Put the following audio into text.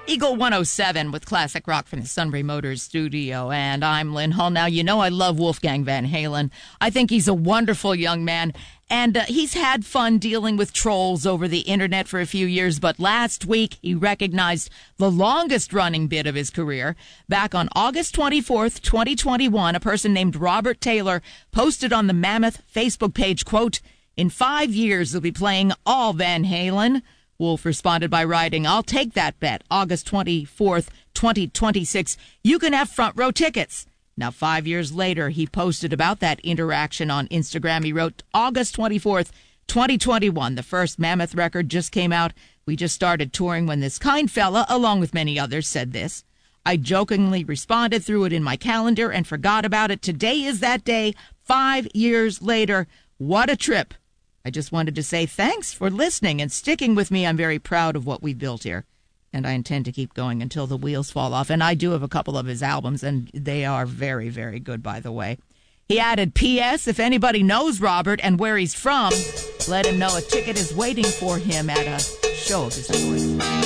Eagle 107 with classic rock from the Sunbury Motors studio, and I'm Lynn Hall. Now, you know I love Wolfgang Van Halen. I think he's a wonderful young man, and he's had fun dealing with trolls over the internet for a few years, but last week he recognized the longest-running bit of his career. Back on August 24th, 2021, a person named Robert Taylor posted on the Mammoth Facebook page, quote, "In 5 years, they'll be playing all Van Halen." Wolf responded by writing, "I'll take that bet. August 24th, 2026. You can have front row tickets." Now, 5 years later, he posted about that interaction on Instagram. He wrote, August 24th, 2021. The first Mammoth record just came out. We just started touring when this kind fella, along with many others, said this. I jokingly responded, threw it in my calendar, and forgot about it. Today is that day, 5 years later. What a trip. I just wanted to say thanks for listening and sticking with me. I'm very proud of what we built here, and I intend to keep going until the wheels fall off. And I do have a couple of his albums, and they are very, very good, by the way. He added, P.S. If anybody knows Robert and where he's from, let him know a ticket is waiting for him at a show of his choice.